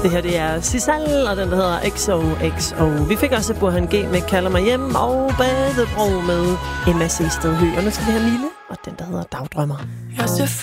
Det her, det er Sisal, og den der hedder XOXO. Vi fik også Burhan G med Kalder mig hjem, og Badebro med Emma C. Stedhø. Og nu skal vi have Mille, og den der hedder Dagdrømmer. Jeg ser